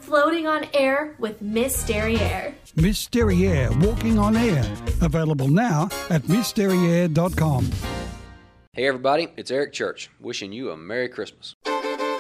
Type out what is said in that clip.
Floating on air with Miss Derriere. Miss Derriere, Walking on Air. Available now at MissDerriere.com. Hey everybody, it's Eric Church, wishing you a Merry Christmas.